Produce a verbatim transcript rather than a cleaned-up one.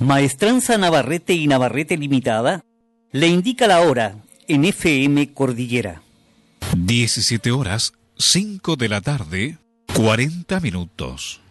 Maestranza Navarrete y Navarrete Limitada le indica la hora en F M Cordillera. diecisiete horas, cinco de la tarde, cuarenta minutos.